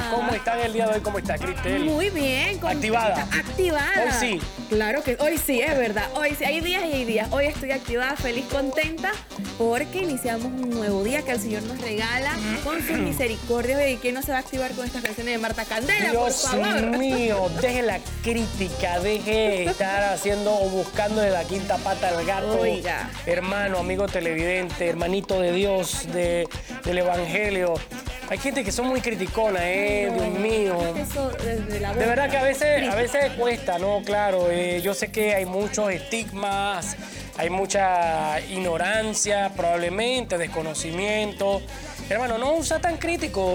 ¿Cómo están el día de hoy? ¿Cómo está, Cristel? Muy bien. ¿Activada? Activada. Hoy sí. Claro que hoy sí, es verdad. Hoy sí, hay días y hay días. Hoy estoy activada, feliz, contenta, porque iniciamos un nuevo día que el Señor nos regala con su misericordia. ¿Y quién no se va a activar con estas canciones de Marta Candela, Dios por favor? mío, deje la crítica, deje estar haciendo o buscándole la quinta pata al gato. Oiga. Hermano, amigo televidente, hermanito de Dios, del Evangelio. Hay gente que son muy criticona, Dios mío. Eso desde la De verdad que a veces crítica. cuesta, ¿no? Claro, yo sé que hay muchos estigmas, hay mucha ignorancia, probablemente, desconocimiento. Hermano, no sea tan crítico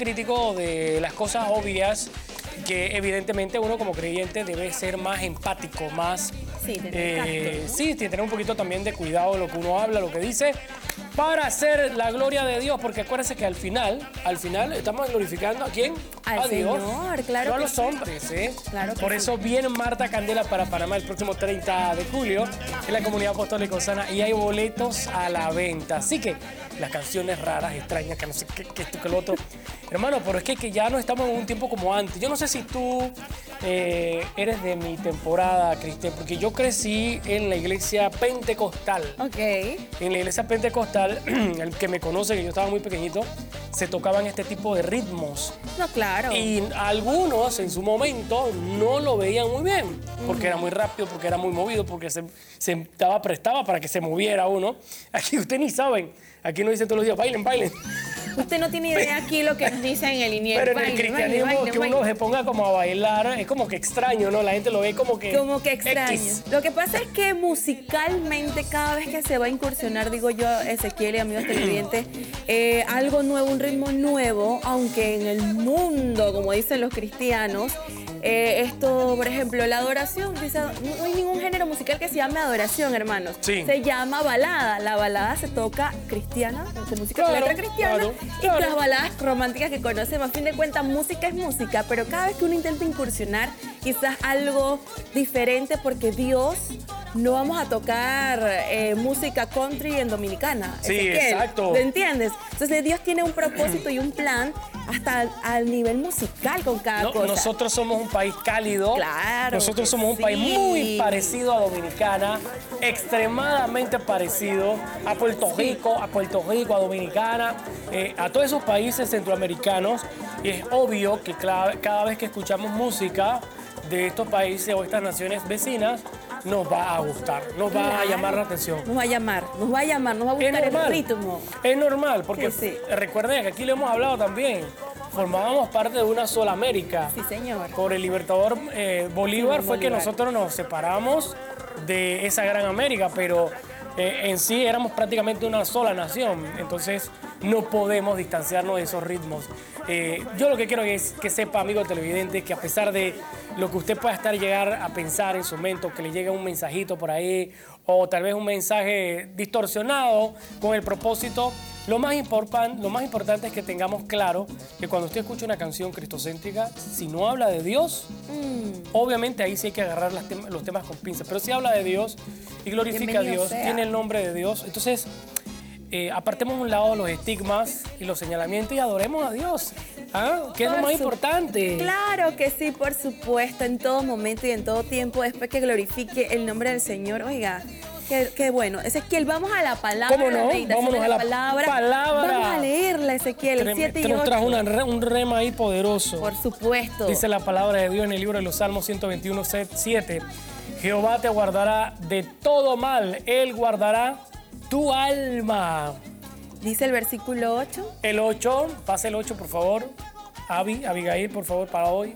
de las cosas obvias, que evidentemente uno como creyente debe ser más empático, más... Sí, tener tacto, ¿no? Sí, tener un poquito también de cuidado de lo que uno habla, lo que dice, para hacer la gloria de Dios, porque acuérdense que al final estamos glorificando ¿a quién? Al a Dios. Señor, claro No a que los sí. hombres, ¿eh? Claro que Por sí. eso viene Marta Candela para Panamá el próximo 30 de julio en la Comunidad Apostólica Osana y hay boletos a la venta. Así que las canciones raras, extrañas, que no sé qué esto, que lo otro. Hermano, pero es que ya no estamos en un tiempo como antes. Yo no sé si tú eres de mi temporada, Cristel, porque yo crecí en la iglesia pentecostal. Ok. En la iglesia pentecostal, el que me conoce, que yo estaba muy pequeñito, se tocaban este tipo de ritmos. No, claro. Y algunos en su momento no lo veían muy bien, porque era muy rápido, porque era muy movido, porque prestaba para que se moviera uno. Aquí ustedes ni saben, aquí nos dicen todos los días, bailen, bailen. Usted no tiene idea aquí lo que nos dicen en el INIER. Pero en el cristianismo que uno se ponga como a bailar, es como que extraño, ¿no? La gente lo ve como que... Como que extraño. X. Lo que pasa es que musicalmente, cada vez que se va a incursionar, digo yo, Ezequiel y amigos televidentes, algo nuevo, un ritmo nuevo, aunque en el mundo, como dicen los cristianos, esto, por ejemplo, la adoración, dice, no hay ningún género musical que se llame adoración, hermanos. Sí. Se llama balada. La balada se toca cristiana, con música Claro, letra cristiana, claro, y claro. las baladas románticas que conocemos. A fin de cuentas, música es música, pero cada vez que uno intenta incursionar, quizás algo diferente, porque Dios no vamos a tocar música country en dominicana. Sí, Ezequiel, exacto. ¿me entiendes? Entonces Dios tiene un propósito y un plan hasta al nivel musical con cada cosa. Nosotros somos un país cálido. Claro Nosotros que somos un sí. país muy parecido a Dominicana, extremadamente parecido a Puerto Rico, a Dominicana, a todos esos países centroamericanos. Y es obvio que cada vez que escuchamos música de estos países o estas naciones vecinas, nos va a gustar, nos va a llamar la atención. Nos va a llamar, nos va a gustar el ritmo. Es normal, porque Sí. recuerden que aquí lo hemos hablado también. Formábamos parte de una sola América. Sí, señor. Por el libertador Bolívar fue que Bolívar. nosotros nos separamos de esa gran América, pero en sí éramos prácticamente una sola nación. Entonces no podemos distanciarnos de esos ritmos. Yo lo que quiero es que sepa, amigo televidente, que a pesar de lo que usted pueda llegar a pensar en su mente, o que le llegue un mensajito por ahí, o tal vez un mensaje distorsionado con el propósito, lo más importante es que tengamos claro que cuando usted escucha una canción cristocéntrica, si no habla de Dios, obviamente ahí sí hay que agarrar los temas con pinzas, pero si habla de Dios y glorifica a Bienvenido Dios, sea. tiene el nombre de Dios, entonces apartemos a un lado los estigmas y los señalamientos y adoremos a Dios, ¿ah? Que es lo más importante. Claro que sí, por supuesto, en todo momento y en todo tiempo, después que glorifique el nombre del Señor. Oiga, qué bueno. Ezequiel, vamos a la palabra. ¿Cómo no? Vámonos a la palabra. Vamos a leerla, Ezequiel, el 7 y Te nos 8. trajo un rema ahí poderoso. Por supuesto. Dice la palabra de Dios en el libro de los Salmos 121, 7. Jehová te guardará de todo mal. Él guardará tu alma. Dice el versículo 8. El 8, pase el 8, por favor. Abigail, por favor, para hoy.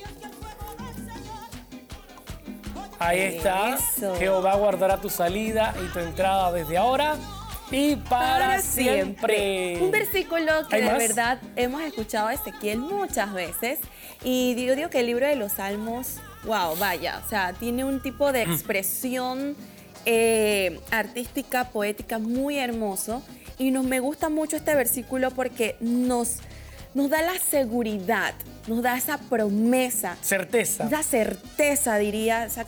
Ahí está. Eso. Jehová guardará tu salida y tu entrada desde ahora y para siempre. Un versículo que ¿Hay de más? verdad hemos escuchado a Ezequiel muchas veces. Y digo que el libro de los Salmos, wow, vaya, o sea, tiene un tipo de expresión artística, poética muy hermoso. Y me gusta mucho este versículo porque nos da la seguridad, nos da esa promesa. Certeza. Esa certeza, diría,